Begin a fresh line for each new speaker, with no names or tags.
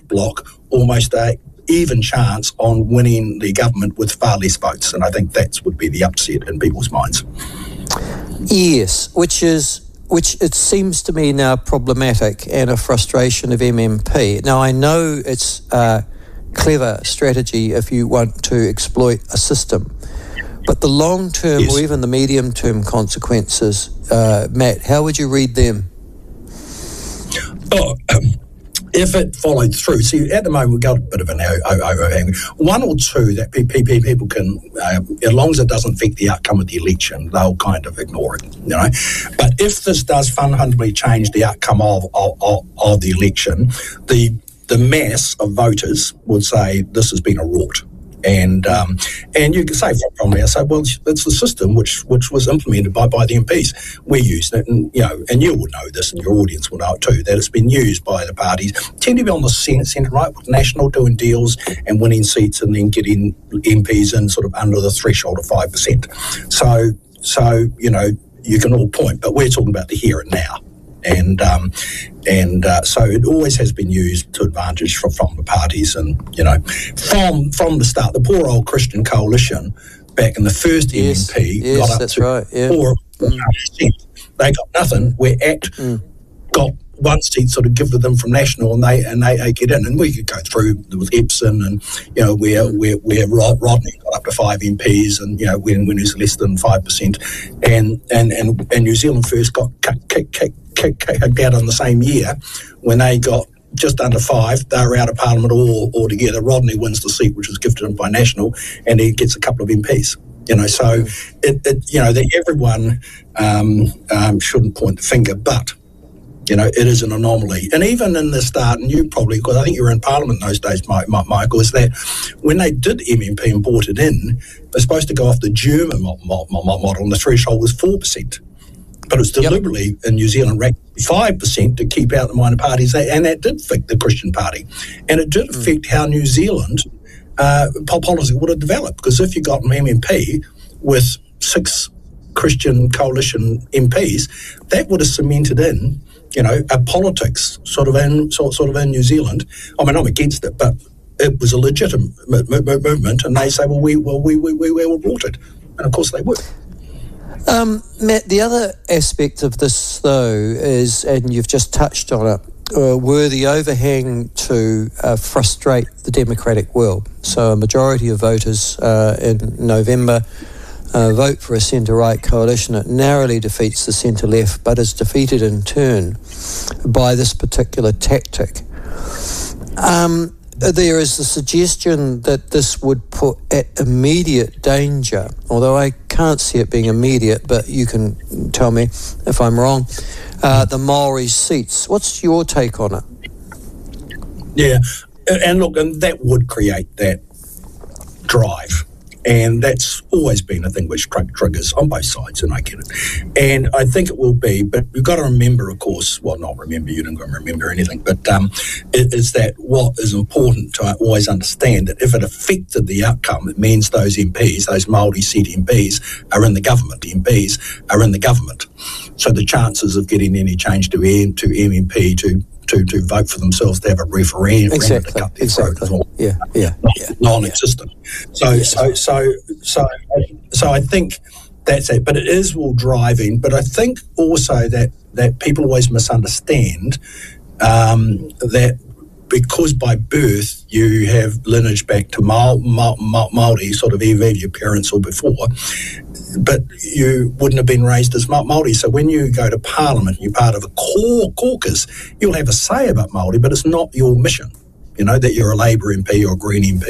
bloc almost a even chance on winning the government with far less votes, and I think that would be the upset in people's minds.
Yes, which it seems to me now problematic and a frustration of MMP. Now, I know it's a clever strategy if you want to exploit a system, but the long-term or even the medium-term consequences, Matt, how would you read them?
If it followed through, see, at the moment we've got a bit of an overhang. One or two that people can, as long as it doesn't affect the outcome of the election, they'll kind of ignore it, you know. But if this does fundamentally change the outcome of the election, the mass of voters would say this has been a rort. And you can say from there, say, well, it's the system which was implemented by the MPs. We used it, and you would know this, and your audience will know it too, that it's been used by the parties, tend to be on the centre right, with National doing deals and winning seats, and then getting MPs in sort of under the threshold of 5%. So you can all point, but we're talking about the here and now. And so it always has been used to advantage from the parties, and from the start, the poor old Christian Coalition back in the first MMP got up to 4%. They got nothing. Where ACT got one seat sort of given to them from National, and they get in, and we could go through with Epsom, and where Rodney got up to 5 MPs, and when it was less than 5%, and New Zealand First got kicked out in the same year when they got just under 5. They were out of Parliament altogether. Rodney wins the seat, which was gifted him by National, and he gets a couple of MPs. So everyone shouldn't point the finger, but it is an anomaly. And even in the start, and you probably, because I think you were in Parliament in those days, Michael, is that when they did MMP and brought it in, they're supposed to go off the German model, and the threshold was 4%. But it was deliberately in New Zealand ranked 5% to keep out the minor parties, and that did affect the Christian Party. And it did affect how New Zealand politics would have developed, because if you got an MMP with 6 Christian coalition MPs, that would have cemented in a politics sort of in New Zealand. I mean, I'm against it, but it was a legitimate movement, and they say, well, we were brought it, and of course they would.
Matt, the other aspect of this, though, is, and you've just touched on it, were the overhang to frustrate the democratic will. So a majority of voters in November vote for a centre-right coalition. It narrowly defeats the centre-left, but is defeated in turn by this particular tactic. There is the suggestion that this would put at immediate danger, although I can't see it being immediate, but you can tell me if I'm wrong, the Maori seats. What's your take on it?
Yeah, and look, and that would create that drive. And that's always been a thing which triggers on both sides, and I get it. And I think it will be, but you've got to remember, of course, well, not remember, you didn't remember anything, but it is that what is important to always understand that if it affected the outcome, it means those MPs, those Māori seat MPs, are in the government. The MPs are in the government. So the chances of getting any change to MMP to vote for themselves, to have a referendum to cut their throat as well. Non-existent. So I think that's it. But it is all driving. But I think also that people always misunderstand that because by birth you have lineage back to Māori, sort of either your parents or before, but you wouldn't have been raised as Māori. So when you go to Parliament and you're part of a caucus, you'll have a say about Māori, but it's not your mission, that you're a Labour MP or a Green MP